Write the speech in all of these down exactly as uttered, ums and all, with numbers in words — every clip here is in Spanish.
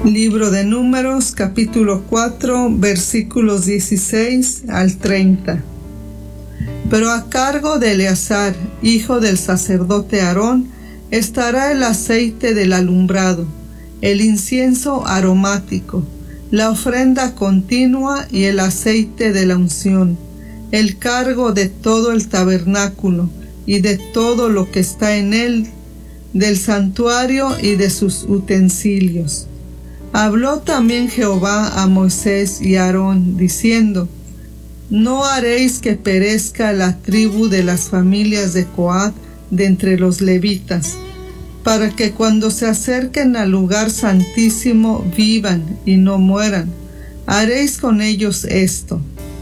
Libro de Números, capítulo cuatro, versículos dieciséis al treinta. Pero a cargo de Eleazar, hijo del sacerdote Aarón, estará el aceite del alumbrado, el incienso aromático, la ofrenda continua y el aceite de la unción, el cargo de todo el tabernáculo y de todo lo que está en él, del santuario y de sus utensilios. Habló también Jehová a Moisés y a Aarón, diciendo: No haréis que perezca la tribu de las familias de Coat de entre los levitas, para que cuando se acerquen al lugar santísimo vivan y no mueran. Haréis con ellos esto: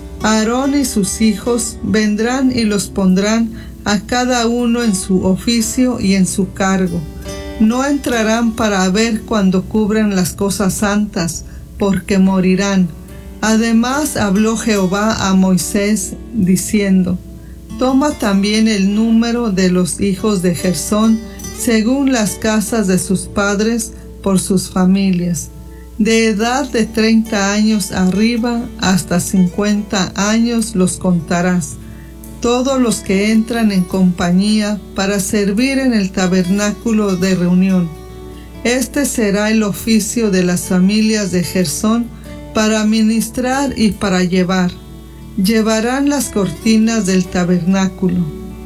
Aarón y sus hijos vendrán y los pondrán a cada uno en su oficio y en su cargo. No entrarán para ver cuando cubran las cosas santas, porque morirán. Además habló Jehová a Moisés, diciendo: Toma también el número de los hijos de Gersón, según las casas de sus padres, por sus familias. De edad de treinta años arriba hasta cincuenta años los contarás, todos los que entran en compañía para servir en el tabernáculo de reunión. Este será el oficio de las familias de Gersón para ministrar y para llevar. Llevarán las cortinas del tabernáculo,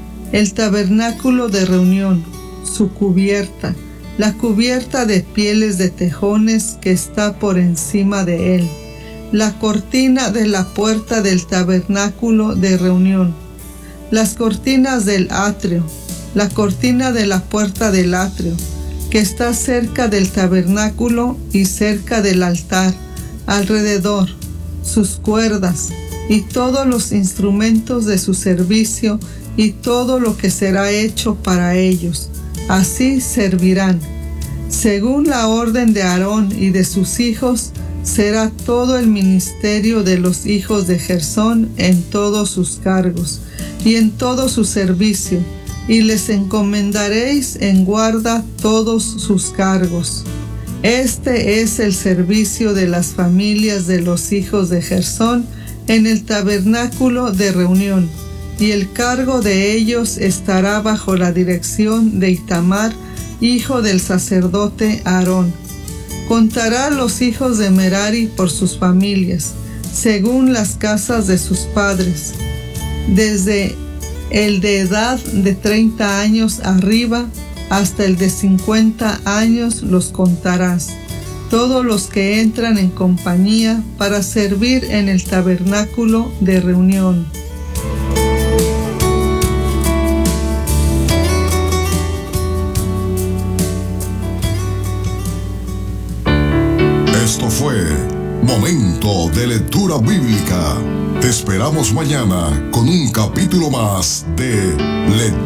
el tabernáculo de reunión, su cubierta, la cubierta de pieles de tejones que está por encima de él, la cortina de la puerta del tabernáculo de reunión, las cortinas del atrio, la cortina de la puerta del atrio, que está cerca del tabernáculo y cerca del altar, alrededor, sus cuerdas, y todos los instrumentos de su servicio, y todo lo que será hecho para ellos. Así servirán. Según la orden de Aarón y de sus hijos, será todo el ministerio de los hijos de Gersón en todos sus cargos y en todo su servicio, y les encomendaréis en guarda todos sus cargos. Este es el servicio de las familias de los hijos de Gersón en el tabernáculo de reunión, y el cargo de ellos estará bajo la dirección de Itamar, hijo del sacerdote Aarón. Contará los hijos de Merari por sus familias, según las casas de sus padres. Desde el de edad de treinta años arriba hasta el de cincuenta años los contarás, todos los que entran en compañía para servir en el tabernáculo de reunión. Esto fue Momento de Lectura Bíblica. Te esperamos mañana con un capítulo más de Lectura